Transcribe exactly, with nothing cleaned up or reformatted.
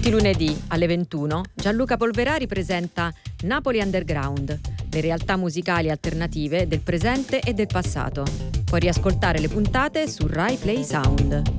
Tutti i lunedì alle ventuno Gianluca Polverari presenta Napoli Underground, le realtà musicali alternative del presente e del passato. Puoi riascoltare le puntate su Rai Play Sound.